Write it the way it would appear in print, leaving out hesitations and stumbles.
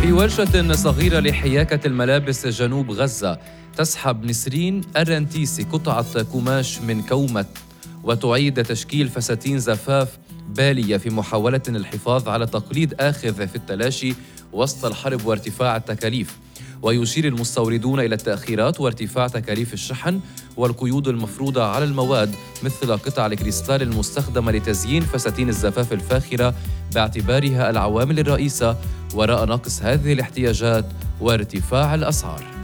في ورشة صغيرة لحياكة الملابس جنوب غزة، تسحب نسرين الرنتيسي قطعة قماش من كومة وتعيد تشكيل فساتين زفاف بالية في محاولة للحفاظ على تقليد آخذ في التلاشي وسط الحرب وارتفاع التكاليف. ويشير المستوردون إلى التأخيرات وارتفاع تكاليف الشحن والقيود المفروضة على المواد مثل قطع الكريستال المستخدمة لتزيين فساتين الزفاف الفاخرة باعتبارها العوامل الرئيسة وراء نقص هذه الاحتياجات وارتفاع الأسعار.